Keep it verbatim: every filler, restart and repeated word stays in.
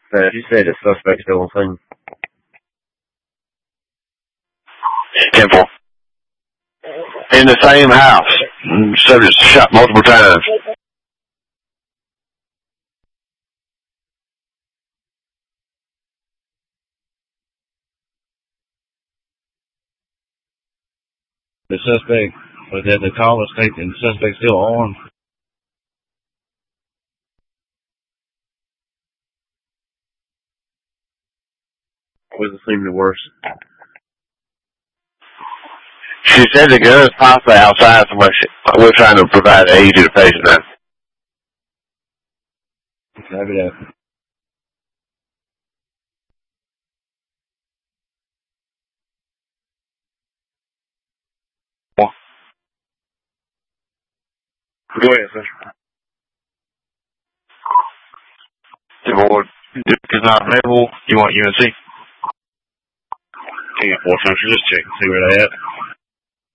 Uh, you said the suspect's still on scene. ten four. In the same house. Subject shot multiple times. The suspect was at the caller station. The suspect still armed. Was it seem the worst? She said the gun is possibly outside, so much we're trying to provide aid to the patient now. Copy that. Go ahead, sir. The board is not available. You want U N C? Yeah, four times. Just check and see where they at.